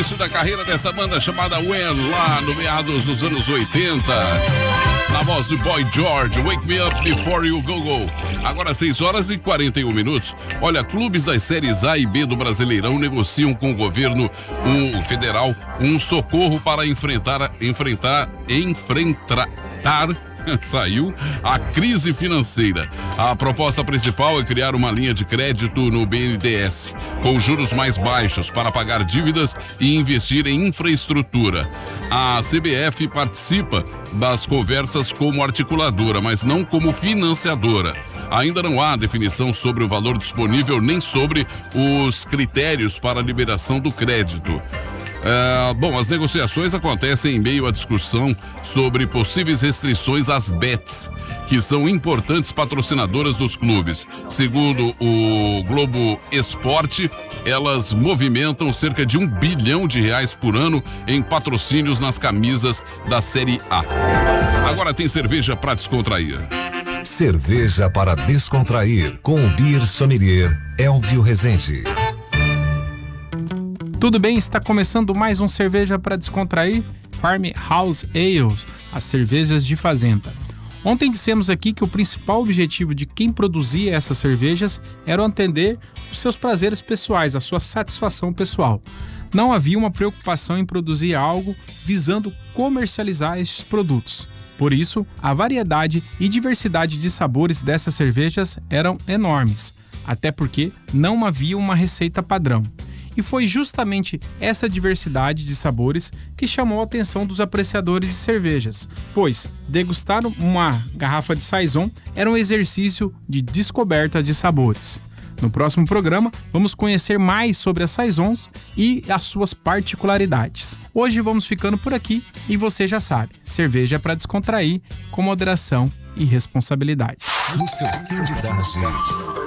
início da carreira dessa banda chamada When, lá no meados dos anos 80. Na voz do Boy George, Wake Me Up Before You Go Go. Agora 6 horas e 41 minutos. Olha, clubes das séries A e B do Brasileirão negociam com o governo federal um socorro para enfrentar saiu a crise financeira. A proposta principal é criar uma linha de crédito no BNDES, com juros mais baixos para pagar dívidas e investir em infraestrutura. A CBF participa das conversas como articuladora, mas não como financiadora. Ainda não há definição sobre o valor disponível nem sobre os critérios para a liberação do crédito. As negociações acontecem em meio à discussão sobre possíveis restrições às bets, que são importantes patrocinadoras dos clubes. Segundo o Globo Esporte, elas movimentam cerca de R$1 bilhão por ano em patrocínios nas camisas da Série A. Agora tem cerveja para descontrair. Cerveja para descontrair com o Beer Sommelier Elvio Rezende. Tudo bem? Está começando mais um Cerveja para Descontrair, Farmhouse Ales, as cervejas de fazenda. Ontem dissemos aqui que o principal objetivo de quem produzia essas cervejas era atender os seus prazeres pessoais, a sua satisfação pessoal. Não havia uma preocupação em produzir algo visando comercializar estes produtos. Por isso, a variedade e diversidade de sabores dessas cervejas eram enormes, até porque não havia uma receita padrão. E foi justamente essa diversidade de sabores que chamou a atenção dos apreciadores de cervejas, pois degustar uma garrafa de saison era um exercício de descoberta de sabores. No próximo programa, vamos conhecer mais sobre as saisons e as suas particularidades. Hoje vamos ficando por aqui e você já sabe, cerveja é para descontrair com moderação e responsabilidade. No seu fim de tarde.